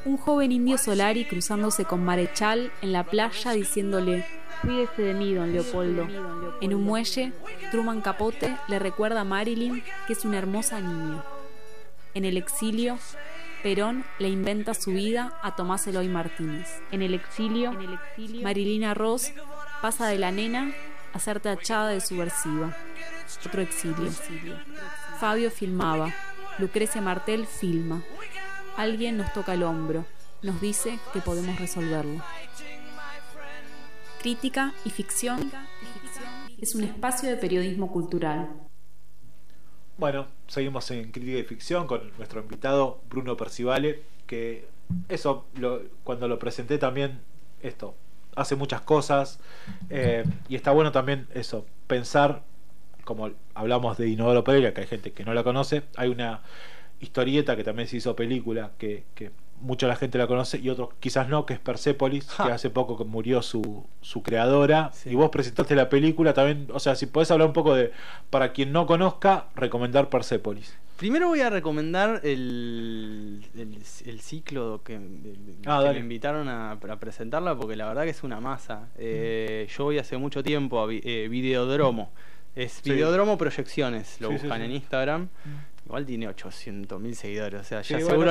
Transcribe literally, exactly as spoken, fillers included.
Un joven indio Solari cruzándose con Marechal en la playa diciéndole: cuídese de mí, don Leopoldo. En un muelle, Truman Capote le recuerda a Marilyn que es una hermosa niña. En el exilio, Perón le inventa su vida a Tomás Eloy Martínez. En el exilio, Marilina Ross pasa de la nena a ser tachada de subversiva. Otro exilio. Fabio filmaba. Lucrecia Martel filma. Alguien nos toca el hombro. Nos dice que podemos resolverlo. Crítica y ficción es un espacio de periodismo cultural. Bueno, seguimos en Crítica y Ficción con nuestro invitado Bruno Percivale, que eso, lo, cuando lo presenté también, esto, hace muchas cosas, eh, y está bueno también eso, pensar, como hablamos de Inodoro Pereira, que hay gente que no la conoce, hay una historieta que también se hizo película, que, que mucha la gente la conoce y otros quizás no, que es Persépolis, ja. que hace poco que murió su, su creadora, sí. Y vos presentaste la película también, o sea, si podés hablar un poco de, para quien no conozca, recomendar Persépolis. Primero voy a recomendar el, el, el ciclo que, el, ah, que dale. me invitaron a, a presentarla, porque la verdad que es una masa. Eh, yo voy hace mucho tiempo a eh, Videodromo. Es sí. Videodromo Proyecciones, lo sí, buscan sí, sí. en Instagram. Igual tiene ochocientos mil seguidores, o sea, ya sí, seguro bueno.